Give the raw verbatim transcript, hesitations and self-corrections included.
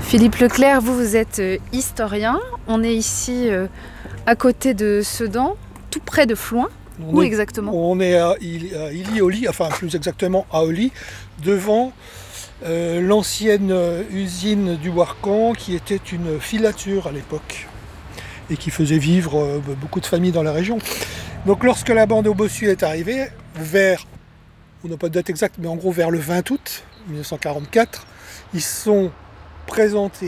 Philippe Leclerc, vous, vous êtes historien. On est ici euh, à côté de Sedan, tout près de Flouin. On Où est, exactement? On est à Illy-Olly, enfin plus exactement à Olly, devant euh, l'ancienne usine du Warcan qui était une filature à l'époque et qui faisait vivre euh, beaucoup de familles dans la région. Donc lorsque la bande au bossu est arrivée, vers, on n'a pas de date exacte, mais en gros vers le vingt août mille neuf cent quarante-quatre, ils se sont présentés